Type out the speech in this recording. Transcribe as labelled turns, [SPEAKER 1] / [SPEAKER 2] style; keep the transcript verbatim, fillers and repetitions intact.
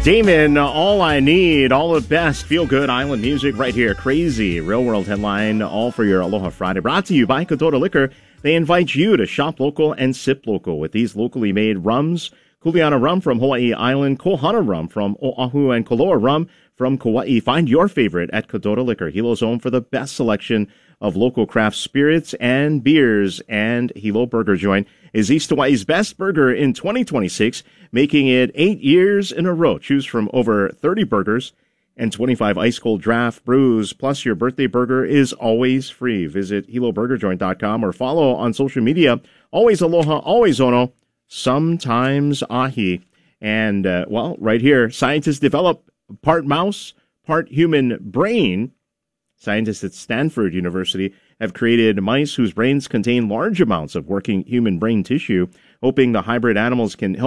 [SPEAKER 1] Damon, all I need, all the best, feel-good island music right here. Crazy real-world headline, all for your Aloha Friday. Brought to you by Kodora Liquor. They invite you to shop local and sip local with these locally made rums. Kuleana rum from Hawaii Island, Kohana rum from Oahu, and Koloa rum from Kauai. Find your favorite at Kodora Liquor, Hilo's home for the best selection of local craft spirits and beers. And Hilo Burger Joint is East Hawaii's best burger in twenty twenty-six, making it eight years in a row. Choose from over thirty burgers and twenty-five ice-cold draft brews. Plus, your birthday burger is always free. Visit hilo burger joint dot com or follow on social media. Always aloha, always ono, sometimes ahi. And, uh, well, right here, scientists develop part mouse, part human brain. Scientists at Stanford University have created mice whose brains contain large amounts of working human brain tissue, hoping the hybrid animals can help